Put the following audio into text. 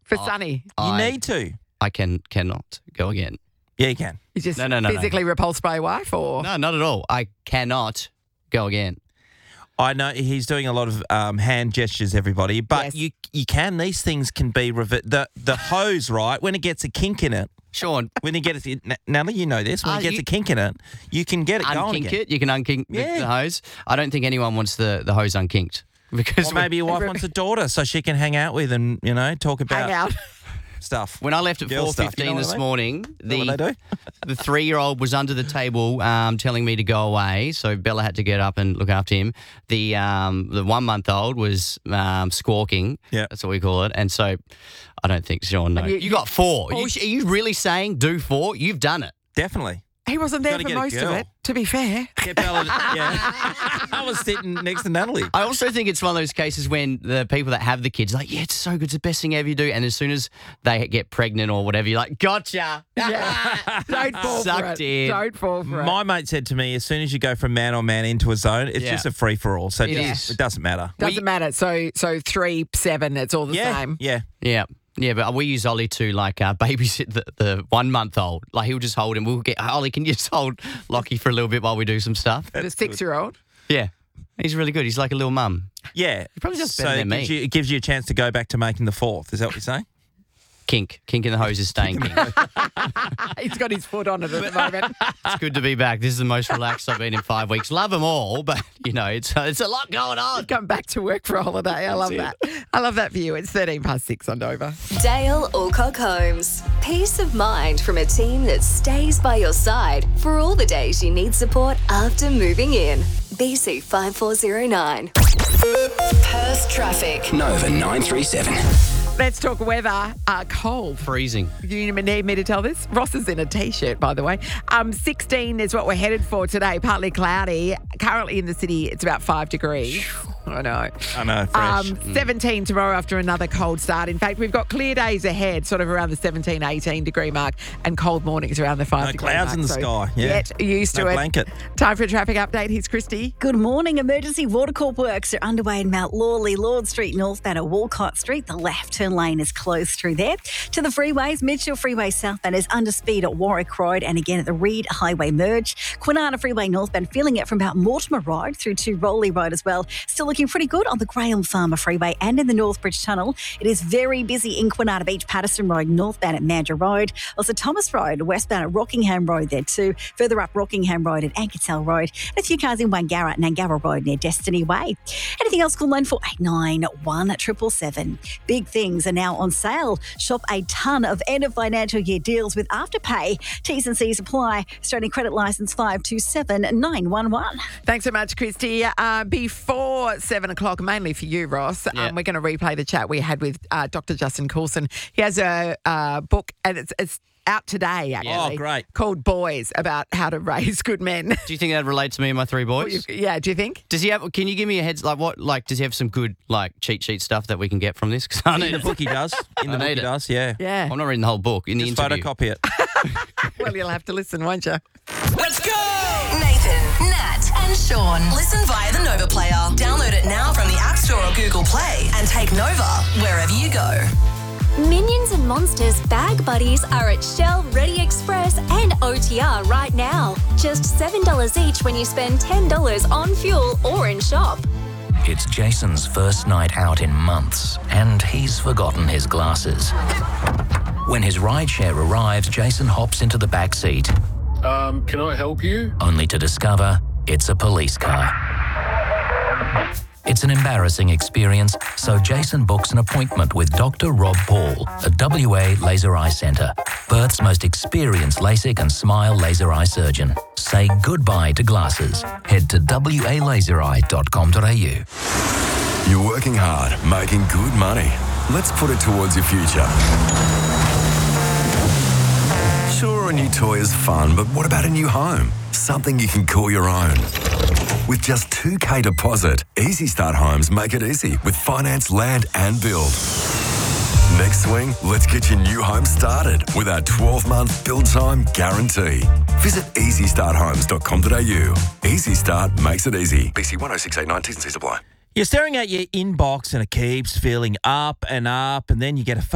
for Sonny. You need to. I cannot go again. Yeah, you can. You just No. physically repulsed by your wife, or No, not at all. I cannot go again. I know he's doing a lot of hand gestures, everybody, but Yes. you can. These things can be the hose, right? When it gets a kink in it, Sean, when you get it, Natalie, you know this. When it gets a kink in it, you can get it going unkink again. it. You can unkink the hose. I don't think anyone wants the hose unkinked. Because Or maybe your wife wants a daughter so she can hang out with and, talk about hang out. stuff. when I left at Girl 4:15 stuff, you know what this I mean? morning, Is that what they do? the 3-year-old was under the table telling me to go away, so Bella had to get up and look after him. The 1-month-old was squawking. Yeah. That's what we call it. And so I don't think Sean knows. You got 4. Are you really saying do 4? You've done it. Definitely. He wasn't there Gotta for get a most of girl. it, to be fair. Get Bella. Yeah. I was sitting next to Natalie. I also think it's one of those cases when the people that have the kids are like, yeah, it's so good, it's the best thing ever you do. And as soon as they get pregnant or whatever, you're like, gotcha. Yeah. Don't fall for Sucked it. in. Don't fall for it. My mate said to me, as soon as you go from man on man into a zone, it's Yeah. just a free for all. So It is. it doesn't matter. Doesn't matter. So 3, 7, it's all the same. Yeah. Yeah, but we use Ollie to babysit the 1-month-old. Like he'll just hold him. We'll get Ollie. Can you just hold Lockie for a little bit while we do some stuff? The 6-year-old. Yeah, he's really good. He's like a little mum. Yeah. He probably does better than me. It gives you a chance to go back to making the 4th. Is that what you're saying? Kink in the hose is staying kink. He's got his foot on it at the moment. It's good to be back. This is the most relaxed I've been in 5 weeks. Love them all, but it's a lot going on. Come back to work for a holiday. I love that. I love that for you. It's 6:13 on Nova. Dale Alcock Holmes. Peace of mind from a team that stays by your side for all the days you need support after moving in. BC 5409. Perth traffic. Nova 937. Let's talk weather. Cold. Freezing. Do you need me to tell this? Ross is in a T-shirt, by the way. 16 is what we're headed for today. Partly cloudy. Currently in the city, it's about 5 degrees. I know. Fresh. 17 tomorrow after another cold start. In fact, we've got clear days ahead, sort of around the 17, 18 degree mark, and cold mornings around the 5 degree clouds mark. in the So sky. Yeah. Get used to No it. blanket. Time for a traffic update. Here's Christy. Good morning. Emergency water corp works are underway in Mount Lawley, Lord Street, northbound at Walcott Street. The left turn lane is closed through there. To the freeways, Mitchell Freeway southbound is under speed at Warwick Road and again at the Reed Highway merge. Kwinana Freeway northbound feeling it from about Mortimer Road through to Rowley Road as well. Still looking pretty good on the Graham Farmer Freeway and in the Northbridge Tunnel. It is very busy in Kwinana Beach, Patterson Road, northbound at Mandurah Road. Also Thomas Road, westbound at Rockingham Road there too. Further up Rockingham Road and Anketel Road. And a few cars in Wangara and Nangara Road near Destiny Way. Anything else, call 9489 1777. Big things are now on sale. Shop a ton of end of financial year deals with Afterpay. T's and C's apply. Australian Credit Licence 527911. Thanks so much, Christy. Before 7 o'clock, mainly for you, Ross, Yeah. we're going to replay the chat we had with Dr. Justin Coulson. He has a book, and it's out today, actually. Oh, great. Called Boys, about how to raise good men. Do you think that relates to me and my 3 boys? Yeah, do you think? Does he have? Can you give me a heads does he have some good cheat sheet stuff that we can get from this? Because I In need the it. book he does. In the I book need he it. does, yeah. Yeah. I'm not reading the whole book. In the Just interview. photocopy it. Well, you'll have to listen, won't you? Let's go! Nathan, Nat, and Sean. Listen via the Nova player. Download it now from the App Store or Google Play and take Nova wherever you go. Minions and Monsters Bag Buddies are at Shell, Ready Express and OTR right now. Just $7 each when you spend $10 on fuel or in shop. It's Jason's first night out in months, and he's forgotten his glasses. When his rideshare arrives, Jason hops into the back seat, Can I help you? only to discover it's a police car. It's an embarrassing experience, so Jason books an appointment with Dr. Rob Paul at WA Laser Eye Centre, Perth's most experienced LASIK and SMILE laser eye surgeon. Say goodbye to glasses. Head to walaserai.com.au. You're working hard, making good money. Let's put it towards your future. Sure, a new toy is fun, but what about a new home? Something you can call your own. With just $2,000 deposit, Easy Start Homes make it easy with finance, land and build. Next swing, let's get your new home started with our 12-month build time guarantee. Visit easystarthomes.com.au. Easy Start makes it easy. BC 10689 T's and C's apply. You're staring at your inbox and it keeps filling up, and then you get a